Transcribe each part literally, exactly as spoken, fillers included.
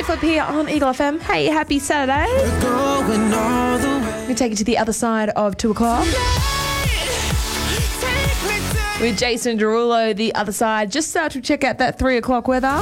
Flip here on Eagle F M. Hey, happy Saturday. We take it to the other side of two o'clock. With Jason Derulo, the other side. Just start to check out that three o'clock weather.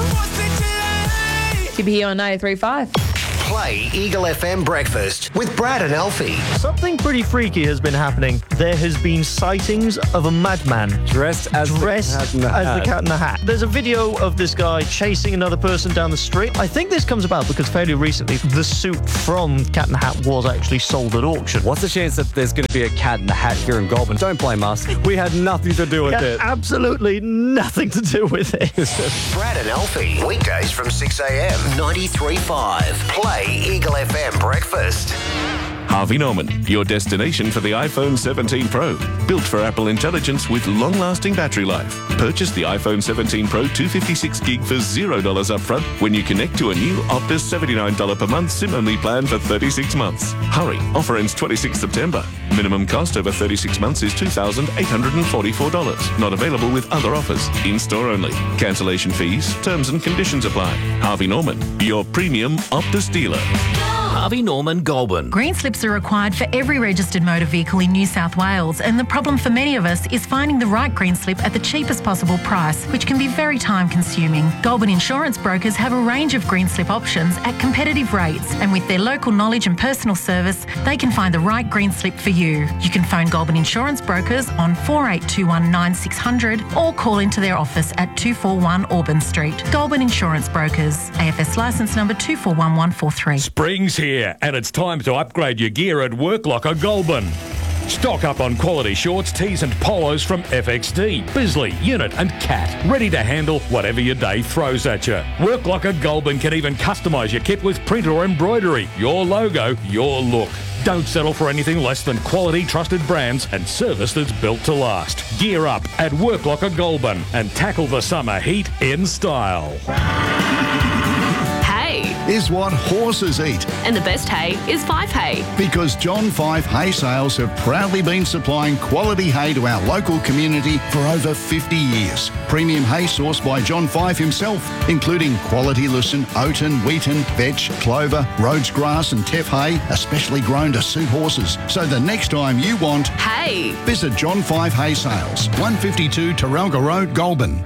Keep it here on ninety-three point five. Play Eagle F M Breakfast with Brad and Alfie. Something pretty freaky has been happening. There has been sightings of a madman dressed as, dressed the, cat in the as hat. the cat in the hat. There's a video of this guy chasing another person down the street. I think this comes about because fairly recently the suit from Cat in the Hat was actually sold at auction. What's the chance that there's going to be a cat in the hat here in Goulburn? Don't blame us. We had nothing to do with Yeah, it. absolutely nothing to do with it. Brad and Alfie, weekdays from six a.m. ninety-three point five. Play Eagle F M Breakfast. Harvey Norman, your destination for the iPhone seventeen Pro. Built for Apple Intelligence with long-lasting battery life. Purchase the iPhone seventeen Pro two fifty-six gig for zero dollars upfront when you connect to a new Optus seventy-nine dollars per month SIM-only plan for thirty-six months. Hurry, offer ends twenty-sixth September. Minimum cost over thirty-six months is two thousand eight hundred forty-four dollars. Not available with other offers. In-store only. Cancellation fees, terms and conditions apply. Harvey Norman, your premium Optus dealer. Harvey Norman Goulburn. Green slips are required for every registered motor vehicle in New South Wales, and the problem for many of us is finding the right green slip at the cheapest possible price, which can be very time consuming. Goulburn insurance brokers have a range of green slip options at competitive rates, and with their local knowledge and personal service, they can find the right green slip for you. You can phone Goulburn insurance brokers on four eight two one nine six zero zero or call into their office at two forty-one Auburn Street. Goulburn Insurance Brokers, A F S licence number two four one one four three. Spring's here, and it's time to upgrade your gear at Work Locker Goulburn. Stock up on quality shorts, tees and polos from F X D, Bisley, Unit and Cat. Ready to handle whatever your day throws at you. Work Locker Goulburn can even customise your kit with print or embroidery. Your logo, your look. Don't settle for anything less than quality, trusted brands and service that's built to last. Gear up at Work Locker Goulburn and tackle the summer heat in style. Is what horses eat. And the best hay is Five Hay. Because John Five Hay Sales have proudly been supplying quality hay to our local community for over fifty years. Premium hay sourced by John Five himself, including quality lucerne, oaten, wheaten, vetch, clover, Rhodes grass and teff hay, especially grown to suit horses. So the next time you want hay, visit John Five Hay Sales, one fifty-two Taralga Road, Goulburn.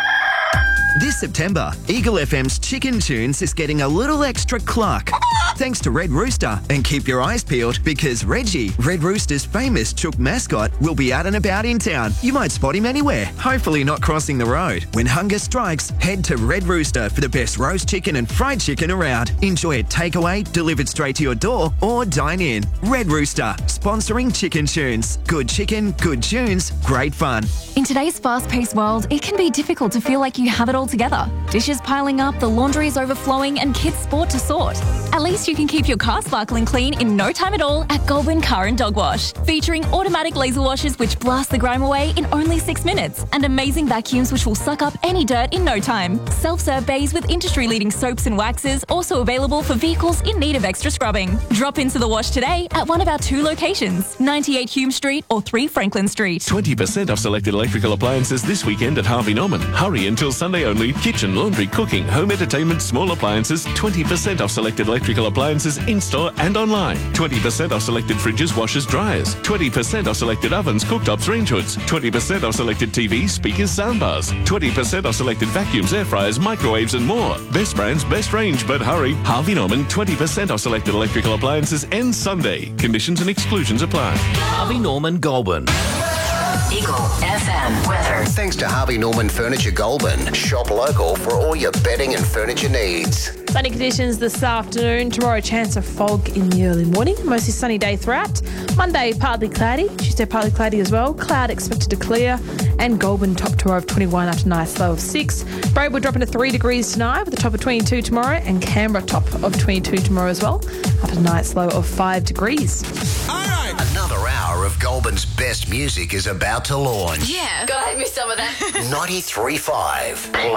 This September, Eagle F M's Chicken Tunes is getting a little extra cluck. Thanks to Red Rooster. And keep your eyes peeled because Reggie, Red Rooster's famous chook mascot, will be out and about in town. You might spot him anywhere, hopefully not crossing the road. When hunger strikes, head to Red Rooster for the best roast chicken and fried chicken around. Enjoy it takeaway, delivered straight to your door, or dine in. Red Rooster, sponsoring Chicken Tunes. Good chicken, good tunes, great fun. In today's fast-paced world, it can be difficult to feel like you have it all together. Dishes piling up, the laundry is overflowing, and kids' sport to sort. At least you can keep your car sparkling clean in no time at all at Goulburn Car and Dog Wash. Featuring automatic laser washers which blast the grime away in only six minutes. And amazing vacuums which will suck up any dirt in no time. Self-serve bays with industry-leading soaps and waxes also available for vehicles in need of extra scrubbing. Drop into the wash today at one of our two locations, ninety-eight Hume Street or three Franklin Street. twenty percent off selected electrical appliances this weekend at Harvey Norman. Hurry until Sunday only. Kitchen, laundry, cooking, home entertainment, small appliances. twenty percent off selected electrical appliances in-store and online. twenty percent off selected fridges, washers, dryers. twenty percent off selected ovens, cooktops, range hoods. twenty percent off selected T Vs, speakers, soundbars. twenty percent off selected vacuums, air fryers, microwaves and more. Best brands, best range, but hurry. Harvey Norman, twenty percent off selected electrical appliances ends Sunday. Conditions and exclusions apply. Harvey Norman Goulburn. Eagle F M weather. Thanks to Harvey Norman Furniture Goulburn. Shop local for all your bedding and furniture needs. Sunny conditions this afternoon. Tomorrow, chance of fog in the early morning. Mostly sunny day throughout. Monday, partly cloudy. Tuesday, partly cloudy as well. Cloud expected to clear. And Goulburn, top tomorrow of twenty-one after nice low of six. Braid will drop into three degrees tonight with a top of twenty-two tomorrow. And Canberra, top of twenty-two tomorrow as well after night's low of five degrees. All right. Another hour of Goulburn's best music is about to launch. Yeah, gotta have me some of that. ninety-three point five.